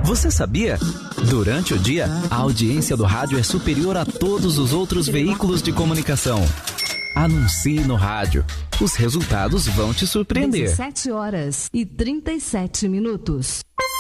Você sabia? Durante o dia, a audiência do rádio é superior a todos os outros veículos de comunicação. Anuncie no rádio. Os resultados vão te surpreender. 17h37.